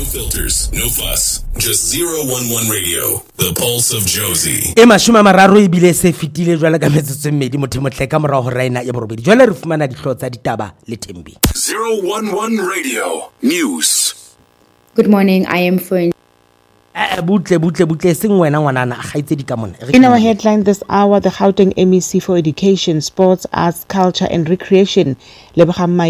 filters, no fuss, just 011 Radio, the pulse of Josie. E mashuma mararo e bile se fitile jwala ka metsotso mmedi mothemotle ka morao ho raina ya borobedi jwale re fumana dihlotsa ditaba le Thembi. 011 Radio News. Good morning, I am Fern. Butle sing wena ngwanana a gaitsedi ka mona. In our headline this hour, the Gauteng MEC for Education, Sports, Arts, Culture and Recreation, Lebogang